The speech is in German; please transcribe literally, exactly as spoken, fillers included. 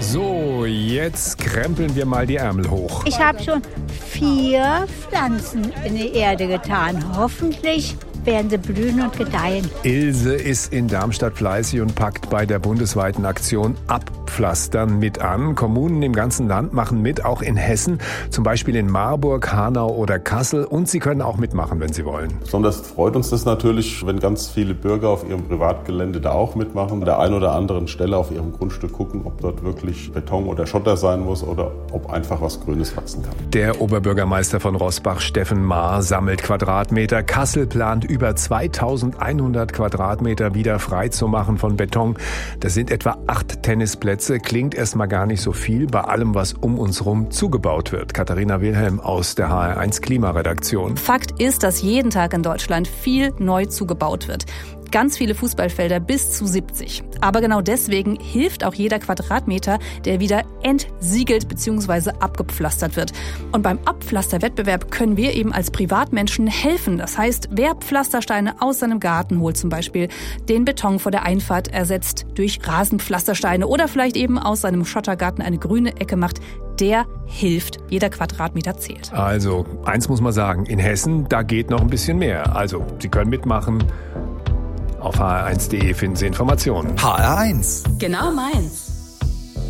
So, jetzt krempeln wir mal die Ärmel hoch. Ich habe schon vier Pflanzen in die Erde getan. Hoffentlich werden sie blühen und gedeihen. Ilse ist in Darmstadt fleißig und packt bei der bundesweiten Aktion Abpflastern mit an. Kommunen im ganzen Land machen mit, auch in Hessen, zum Beispiel in Marburg, Hanau oder Kassel. Und sie können auch mitmachen, wenn sie wollen. Besonders freut uns das natürlich, wenn ganz viele Bürger auf ihrem Privatgelände da auch mitmachen. An der einen oder anderen Stelle auf ihrem Grundstück gucken, ob dort wirklich Beton oder Schotter sein muss oder ob einfach was Grünes wachsen kann. Der Oberbürgermeister von Roßbach, Steffen Maar, sammelt Quadratmeter. Kassel plant über zweitausendeinhundert Quadratmeter wieder frei zu machen von Beton. Das sind etwa acht Tennisplätze. Klingt erstmal gar nicht so viel bei allem, was um uns rum zugebaut wird. Katharina Wilhelm aus der H R eins Klimaredaktion. Fakt ist, dass jeden Tag in Deutschland viel neu zugebaut wird. Ganz viele Fußballfelder, bis zu siebzig. Aber genau deswegen hilft auch jeder Quadratmeter, der wieder entsiegelt bzw. abgepflastert wird. Und beim Abpflasterwettbewerb können wir eben als Privatmenschen helfen. Das heißt, wer Pflastersteine aus seinem Garten holt, zum Beispiel den Beton vor der Einfahrt ersetzt durch Rasenpflastersteine oder vielleicht eben aus seinem Schottergarten eine grüne Ecke macht, der hilft. Jeder Quadratmeter zählt. Also, eins muss man sagen, in Hessen, da geht noch ein bisschen mehr. Also, Sie können mitmachen. Auf h r eins punkt d e finden Sie Informationen. H R eins. Genau meins.